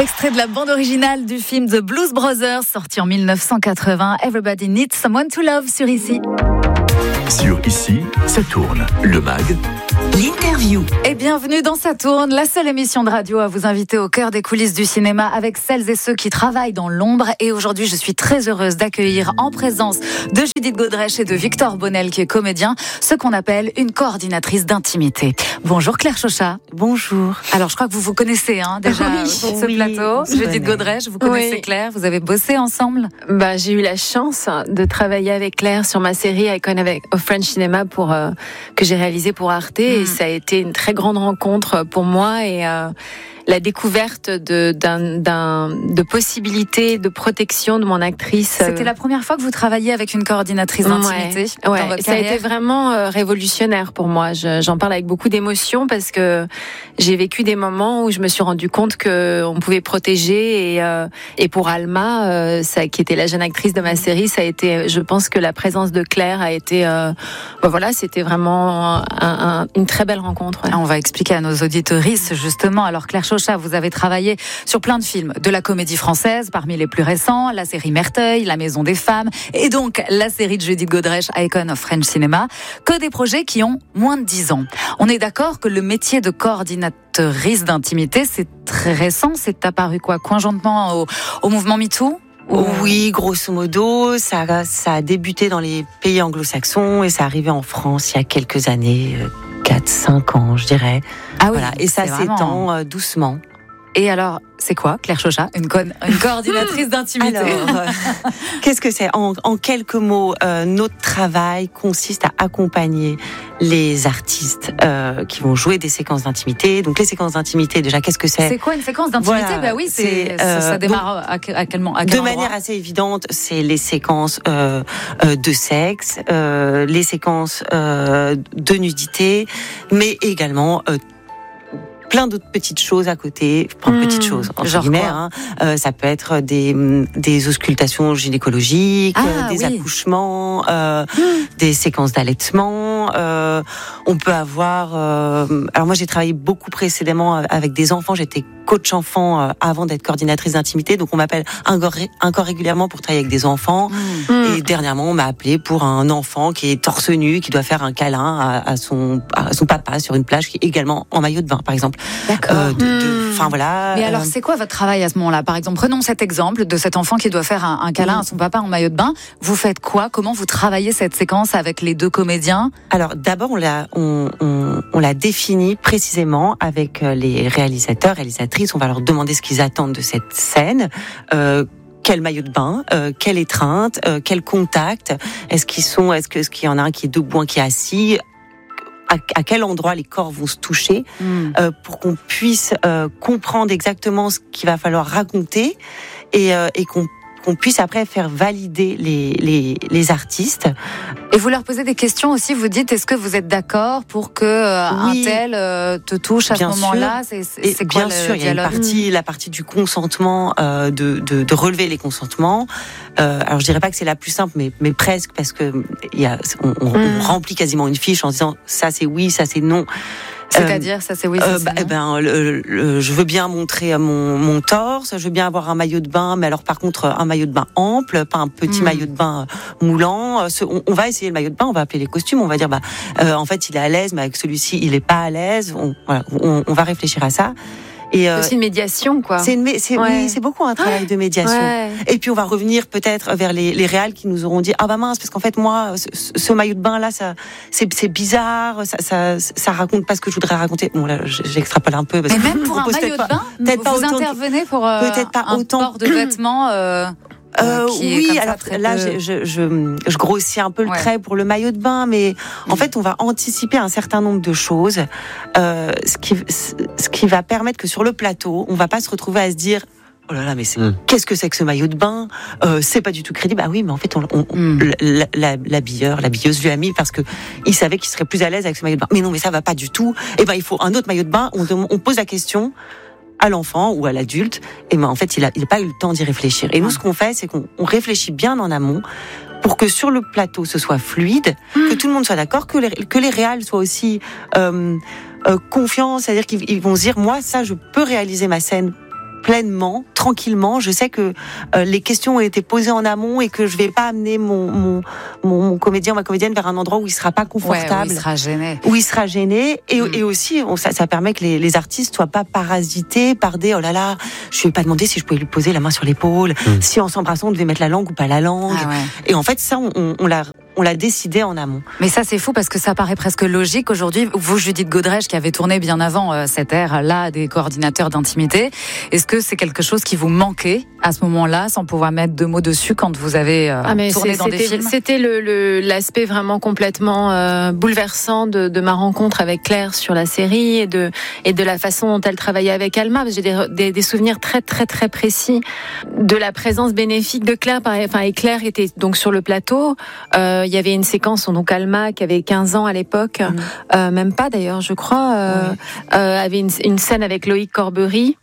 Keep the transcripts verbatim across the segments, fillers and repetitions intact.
Extrait de la bande originale du film The Blues Brothers, sorti en dix-neuf cent quatre-vingts. Everybody Needs Someone to Love sur Ici. Sur Ici, ça tourne. Le mag. L'interview. Et bienvenue dans Ça tourne, la seule émission de radio à vous inviter au cœur des coulisses du cinéma avec celles et ceux qui travaillent dans l'ombre. Et aujourd'hui, je suis très heureuse d'accueillir en présence de Judith Godrèche et de Victor Bonnel, qui est comédien, ce qu'on appelle une coordinatrice d'intimité. Bonjour Claire Chauchat. Bonjour. Alors, je crois que vous vous connaissez hein, déjà oui, sur ce oui, plateau. Judith Godrèche, vous connaissez oui. Claire, vous avez bossé ensemble. Bah, j'ai eu la chance de travailler avec Claire sur ma série Icon avec au French Cinema pour euh, que j'ai réalisé pour Arte. Mm. Et ça a été une très grande rencontre pour moi et euh, la découverte de, d'un, d'un, de possibilités de protection de mon actrice. C'était la première fois que vous travailliez avec une coordinatrice d'intimité ouais, ouais. dans votre ça carrière. a été vraiment euh, révolutionnaire pour moi. Je, j'en parle avec beaucoup d'émotion parce que j'ai vécu des moments où je me suis rendu compte que on pouvait protéger et, euh, et pour Alma, euh, ça, qui était la jeune actrice de ma série, ça a été, je pense que la présence de Claire a été, euh, ben voilà, c'était vraiment un, un, une très belle rencontre. Ouais. On va expliquer à nos auditeuristes justement. Alors Claire Chauchat, vous avez travaillé sur plein de films de la comédie française, parmi les plus récents, la série Merteuil, La Maison des Femmes, et donc la série de Judith Godrèche, Icon of French Cinema, que des projets qui ont moins de dix ans. On est d'accord que le métier de coordinatrice d'intimité, c'est très récent, c'est apparu quoi, conjointement au, au mouvement MeToo ? Oui, grosso modo, ça, ça a débuté dans les pays anglo-saxons et ça arrivait en France il y a quelques années, quatre cinq ans, je dirais. Ah oui, voilà. Et ça vraiment... s'étend euh, doucement. Et alors, c'est quoi, Claire Chauchat, une, co- une coordinatrice d'intimité? Alors, euh, qu'est-ce que c'est en, en quelques mots, euh, notre travail consiste à accompagner les artistes euh, qui vont jouer des séquences d'intimité. Donc, les séquences d'intimité, déjà, qu'est-ce que c'est? C'est quoi une séquence d'intimité? Voilà, bah oui, c'est, c'est euh, ça, ça démarre donc, à, quel, à quel moment? De manière assez évidente, c'est les séquences euh, euh, de sexe, euh, les séquences euh, de nudité, mais également euh, plein d'autres petites choses à côté, enfin, mmh, petites choses, entre guillemets, hein. euh, ça peut être des, des auscultations gynécologiques, ah, des oui. accouchements, euh, mmh. des séquences d'allaitement, euh, on peut avoir, euh, alors moi j'ai travaillé beaucoup précédemment avec des enfants, j'étais coach enfant euh, avant d'être coordinatrice d'intimité, donc on m'appelle encore, encore régulièrement pour travailler avec des enfants, mmh. et dernièrement on m'a appelé pour un enfant qui est torse nu, qui doit faire un câlin à, à, son, à son papa sur une plage, qui est également en maillot de bain par exemple. D'accord. Euh, de, de, enfin voilà. Mais alors, c'est quoi votre travail à ce moment-là? Par exemple, prenons cet exemple de cet enfant qui doit faire un, un câlin mmh. à son papa en maillot de bain. Vous faites quoi? Comment vous travaillez cette séquence avec les deux comédiens? Alors, d'abord, on l'a, on, on, on l'a défini précisément avec les réalisateurs, réalisatrices. On va leur demander ce qu'ils attendent de cette scène. Euh, Quel maillot de bain, euh, quelle étreinte, euh, quel contact. Est-ce qu'ils sont, est-ce que, est-ce qu'il y en a un qui est debout, un qui est assis? À, à quel endroit les corps vont se toucher, mmh. euh, pour qu'on puisse euh, comprendre exactement ce qu'il va falloir raconter et, euh, et qu'on, qu'on puisse après faire valider les, les, les artistes. Et vous leur posez des questions aussi, vous dites, est-ce que vous êtes d'accord pour que euh, oui. un tel euh, te touche à bien ce moment-là? C'est, c'est, et c'est quoi bien le sûr, il y a une partie, la partie du consentement, euh, de, de, de relever les consentements. Euh, alors je dirais pas que c'est la plus simple, mais, mais presque, parce que il y a, on, on, mmh. on remplit quasiment une fiche en disant ça c'est oui, ça c'est non. C'est-à-dire, ça c'est oui, ça euh, c'est bah, non. Ben, le, le, je veux bien montrer mon, mon torse, je veux bien avoir un maillot de bain, mais alors par contre un maillot de bain ample, pas un petit mmh. maillot de bain moulant. On, on va essayer le maillot de bain, on va appeler les costumes, on va dire bah euh, en fait il est à l'aise, mais avec celui-ci il est pas à l'aise. On, voilà, on, on va réfléchir à ça. Et euh, c'est aussi une médiation, quoi. C'est, une, c'est, ouais. oui, c'est beaucoup un travail de médiation. Ouais. Et puis on va revenir peut-être vers les, les réals qui nous auront dit ah bah mince parce qu'en fait moi ce, ce maillot de bain là ça c'est, c'est bizarre, ça, ça ça raconte pas ce que je voudrais raconter. Bon là j'extrapole un peu. Parce Mais que même pour un maillot de bain, peut-être vous pas autant intervenez pour euh, peut-être pas un autant port de vêtements. Euh... Euh, oui, alors là, peu... je, je, je grossis un peu le ouais. trait pour le maillot de bain, mais en mmh. fait, on va anticiper un certain nombre de choses, euh, ce qui, ce qui va permettre que sur le plateau, on va pas se retrouver à se dire. Oh là là, mais c'est, mmh. qu'est-ce que c'est que ce maillot de bain? euh, C'est pas du tout crédible. Ah oui, mais en fait, on, on, mmh. la, la, l'habilleur, l'habilleuse lui a mis parce que il savait qu'il serait plus à l'aise avec ce maillot de bain. Mais non, mais ça va pas du tout. Et ben, il faut un autre maillot de bain. On, on pose la question à l'enfant ou à l'adulte, et ben en fait il a, il a pas eu le temps d'y réfléchir. Et nous, ce qu'on fait, c'est qu'on on réfléchit bien en amont pour que sur le plateau ce soit fluide, mmh. que tout le monde soit d'accord, que les, que les réals soient aussi euh, euh, confiants, c'est-à-dire qu'ils ils vont se dire moi ça je peux réaliser ma scène pleinement, tranquillement. Je sais que euh, les questions ont été posées en amont et que je vais pas amener mon mon mon, mon comédien, ma comédienne vers un endroit où il sera pas confortable, ouais, où il sera gêné, où il sera gêné, et, mm. et aussi on, ça, ça permet que les, les artistes soient pas parasités par des oh là là, je lui ai pas demandé si je pouvais lui poser la main sur l'épaule, mm. si en s'embrassant on devait mettre la langue ou pas la langue, ah ouais. et en fait ça on, on, on l'a on l'a décidé en amont. Mais ça, c'est fou parce que ça paraît presque logique aujourd'hui. Vous, Judith Godrèche, qui avez tourné bien avant euh, cette ère-là des coordinateurs d'intimité, est-ce que c'est quelque chose qui vous manquait à ce moment-là, sans pouvoir mettre deux mots dessus quand vous avez euh, ah mais tourné dans des films? C'était le, le, l'aspect vraiment complètement euh, bouleversant de, de ma rencontre avec Claire sur la série et de, et de la façon dont elle travaillait avec Alma. J'ai des, des, des souvenirs très, très, très précis de la présence bénéfique de Claire. Enfin, et Claire était donc sur le plateau. Euh, il y avait une séquence, donc Alma, qui avait quinze ans à l'époque, mmh. euh, même pas d'ailleurs, je crois, euh, oui. euh, avait une, une scène avec Loïc Corbery.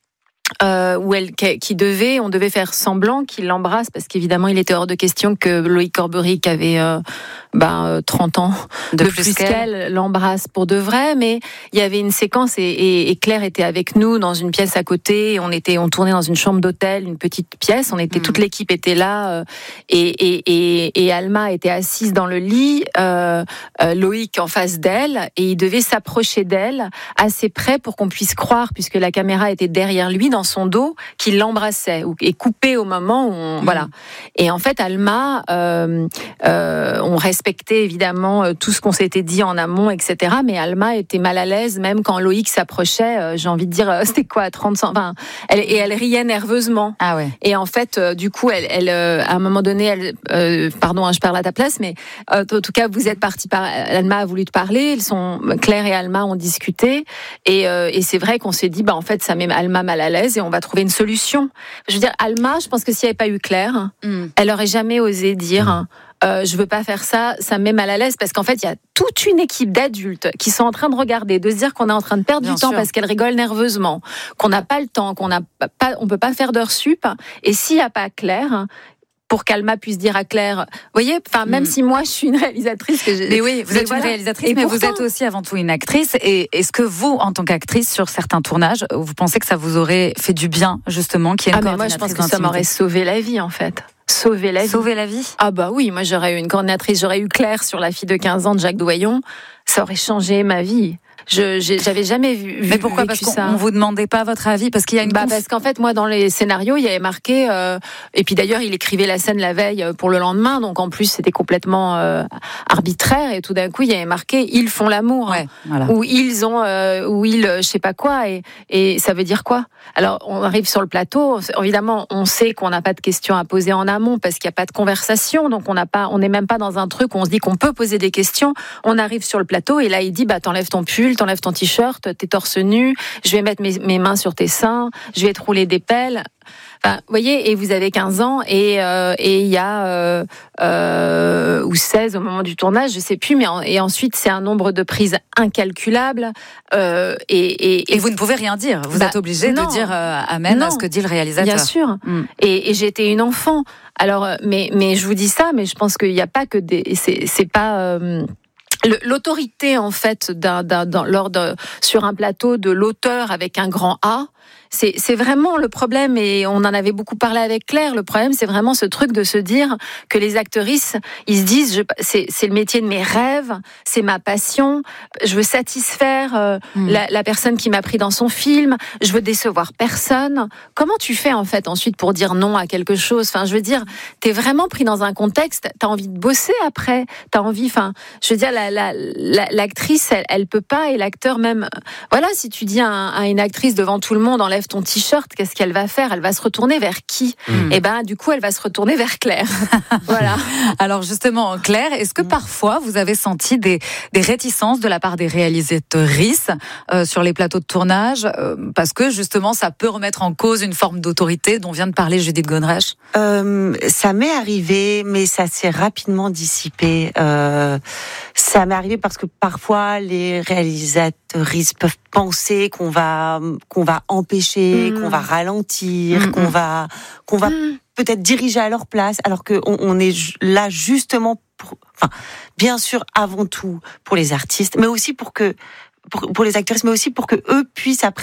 Euh, où elle, qui devait, on devait faire semblant qu'il l'embrasse parce qu'évidemment il était hors de question que Loïc Corbery, qui avait euh, ben, trente ans de, de plus, plus qu'elle, qu'elle, l'embrasse pour de vrai. Mais il y avait une séquence et, et, et Claire était avec nous dans une pièce à côté. On était, on tournait dans une chambre d'hôtel, une petite pièce. On était, mmh. toute l'équipe était là euh, et, et, et, et Alma était assise dans le lit, euh, euh, Loïc en face d'elle, et il devait s'approcher d'elle assez près pour qu'on puisse croire, puisque la caméra était derrière lui, dans son dos, qu'il l'embrassait et coupé au moment où on, mmh. voilà. Et en fait, Alma, euh, euh, on respectait évidemment tout ce qu'on s'était dit en amont, et cetera. Mais Alma était mal à l'aise, même quand Loïc s'approchait. Euh, j'ai envie de dire, euh, c'était quoi, trente, cent, enfin, elle, et elle riait nerveusement. Ah ouais. Et en fait, euh, du coup, elle, elle, euh, à un moment donné, elle, euh, pardon, hein, je parle à ta place, mais euh, en tout cas, vous êtes partis par. Alma a voulu te parler. Ils sont Claire et Alma ont discuté, et, euh, et c'est vrai qu'on s'est dit, bah en fait, ça met Alma mal à l'aise et on va trouver une solution. Je veux dire, Alma, je pense que s'il n'y avait pas eu Claire, mm. elle aurait jamais osé dire euh, je veux pas faire ça, ça me met mal à l'aise, parce qu'en fait, il y a toute une équipe d'adultes qui sont en train de regarder, de se dire qu'on est en train de perdre Bien du sûr. temps parce qu'elle rigole nerveusement, qu'on n'a pas le temps, qu'on n'a pas, on peut pas faire d'heures sup. Et s'il n'y a pas Claire, pour qu'Alma puisse dire à Claire, vous voyez, enfin, même mm. si moi je suis une réalisatrice, que j'ai... mais oui, vous mais êtes voilà. une réalisatrice, et mais pourtant... vous êtes aussi avant tout une actrice. Et est-ce que vous, en tant qu'actrice, sur certains tournages, vous pensez que ça vous aurait fait du bien, justement, qu'il y ait une ah, mais moi, je pense que ça m'aurait sauvé la vie, en fait. Sauver la vie. Sauver la vie. Ah bah oui, moi j'aurais eu une coordinatrice, j'aurais eu Claire sur La fille de quinze ans de Jacques Doyon, ça aurait changé ma vie. Je j'ai, j'avais jamais vu. Mais pourquoi? Parce qu'on ça. on vous demandait pas votre avis, parce qu'il y a une. Bah conf... parce qu'en fait moi dans les scénarios il y avait marqué euh, et puis d'ailleurs il écrivait la scène la veille pour le lendemain, donc en plus c'était complètement euh, arbitraire, et tout d'un coup il y avait marqué ils font l'amour, ouais, voilà. ou ils ont euh, ou ils je sais pas quoi, et et ça veut dire quoi? Alors on arrive sur le plateau, évidemment on sait qu'on n'a pas de questions à poser en amont parce qu'il y a pas de conversation, donc on n'a pas on n'est même pas dans un truc où on se dit qu'on peut poser des questions. On arrive sur le plateau et là il dit bah t'enlèves ton pull, t'enlèves ton t-shirt, t'es torse nu, je vais mettre mes, mes mains sur tes seins, je vais te rouler des pelles. Enfin, vous voyez, et vous avez quinze ans, et euh, et il y a euh, euh, ou seize au moment du tournage, je sais plus, mais en, et ensuite c'est un nombre de prises incalculable, euh, et, et, et vous ne pouvez rien dire. Vous bah, êtes obligé non, de dire euh, amen non, à ce que dit le réalisateur. Bien sûr. Mm. Et, et j'étais une enfant. Alors, mais mais je vous dis ça, mais je pense qu'il n'y a pas que des, c'est c'est pas. Euh, L'autorité, en fait, d'un, d'un, d'un, lors de, sur un plateau de l'auteur avec un grand A, c'est, c'est vraiment le problème, et on en avait beaucoup parlé avec Claire. Le problème, c'est vraiment ce truc de se dire que les actrices, ils se disent, je, c'est, c'est le métier de mes rêves, c'est ma passion, je veux satisfaire euh, mmh. la, la personne qui m'a pris dans son film, je veux décevoir personne. Comment tu fais, en fait, ensuite pour dire non à quelque chose? Enfin, je veux dire, t'es vraiment pris dans un contexte, t'as envie de bosser après, t'as envie, enfin, je veux dire, la, la, la, l'actrice, elle, elle peut pas, et l'acteur même, voilà, si tu dis à, à une actrice devant tout le monde, enlève ton t-shirt, qu'est-ce qu'elle va faire? Elle va se retourner vers qui? mmh. Et ben du coup elle va se retourner vers Claire. Voilà. Alors justement, Claire, est-ce que parfois vous avez senti des, des réticences de la part des réalisatrices euh, sur les plateaux de tournage, euh, parce que justement ça peut remettre en cause une forme d'autorité dont vient de parler Judith Godrèche? euh, Ça m'est arrivé, mais ça s'est rapidement dissipé. Euh, ça m'est arrivé parce que parfois les réalisatrices peuvent penser qu'on va qu'on va empêcher, mmh. qu'on va ralentir, mmh. qu'on va qu'on va mmh. peut-être diriger à leur place, alors que on, on est là justement pour, enfin, bien sûr avant tout pour les artistes, mais aussi pour que pour, pour les actrices, mais aussi pour que eux puissent après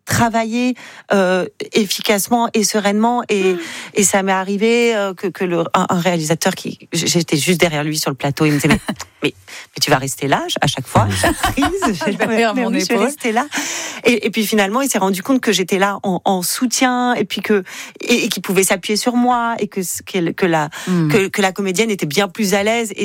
travailler euh, efficacement et sereinement. Et, mmh. et ça m'est arrivé euh, que, que le, un, un réalisateur qui, j'étais juste derrière lui sur le plateau, il me disait mais, mais, mais tu vas rester là à chaque fois, chaque prise. Je vais faire mon oui, épaule. Je vais rester là. Et, et puis finalement, il s'est rendu compte que j'étais là en, en soutien et puis que et, et qu'il pouvait s'appuyer sur moi et que que, que la mmh. que, que la comédienne était bien plus à l'aise. Et